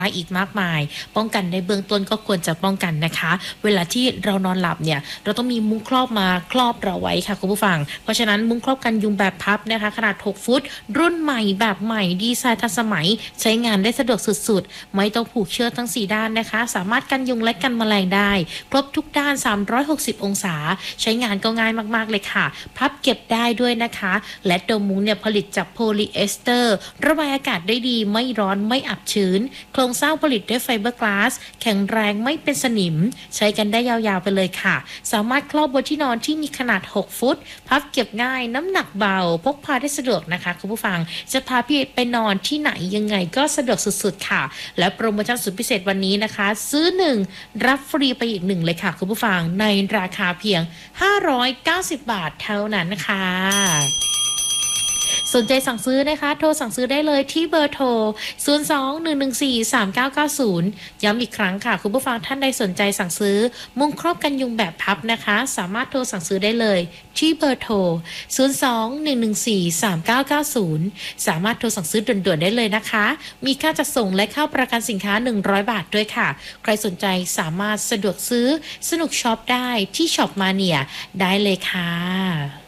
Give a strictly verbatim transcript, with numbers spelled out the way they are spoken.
อีกมากมายป้องกันในเบื้องต้นก็ควรจะป้องกันนะคะเวลาที่เรานอนหลับเนี่ยเราต้องมีมุ้งครอบมาครอบเราไว้ค่ะคุณผู้ฟังเพราะฉะนั้นมุ้งครอบกันยุงแบบพับนะคะขนาดหกฟุตรุ่นใหม่แบบใหม่ดีไซน์ทันสมัยใช้งานได้สะดวกสุดๆไม่ต้องผูกเชือกทั้งสี่ด้านนะคะสามารถกันยุงและกันแมลงได้ครบทุกด้านสามร้อยหกสิบองศาใช้งานก็ง่ายมากๆเลยค่ะพับเก็บได้ด้วยนะคะและตัวมุ้งเนี่ยผลิตจากโพลีเอสเตอร์ระบายอากาศได้ดีไม่ร้อนไม่อับชื้นโครงสร้างผลิตด้วยไฟเบอร์กลาสแข็งแรงไม่เป็นสนิมใช้กันได้ยาวๆไปเลยค่ะสามารถครอบบนที่นอนที่มีขนาดหกฟุตพับเก็บง่ายน้ำหนักเบาพกพาได้สะดวกนะคะคุณผู้ฟังจะพาพี่ไปนอนที่ไหนยังไงก็สะดวกสุดๆค่ะและโปรโมชั่นสุดพิเศษวันนี้นะคะซื้อหนึ่งรับฟรีไปอีกหนึ่งเลยค่ะคุณผู้ฟังในราคาเพียงห้าร้อยเก้าสิบบาทเท่านั้นนะคะสนใจสั่งซื้อนะคะโทรสั่งซื้อได้เลยที่เบอร์โทรศูนย์ สอง หนึ่ง หนึ่ง สี่ สาม เก้า เก้า ศูนย์ย้ำอีกครั้งค่ะคุณผู้ฟังท่านใดสนใจสั่งซื้อมุ้งครอบกันยุงแบบพับนะคะสามารถโทรสั่งซื้อได้เลยที่เบอร์โทรศูนย์ สอง หนึ่ง หนึ่ง สี่ สาม เก้า เก้า ศูนย์สามารถโทรสั่งซื้อด่วนๆได้เลยนะคะมีค่าจัดส่งและค่าประกันสินค้าหนึ่งร้อยบาทด้วยค่ะใครสนใจสามารถสะดวกซื้อสนุกช็อปได้ที่ช็อปมาเนียได้เลยค่ะ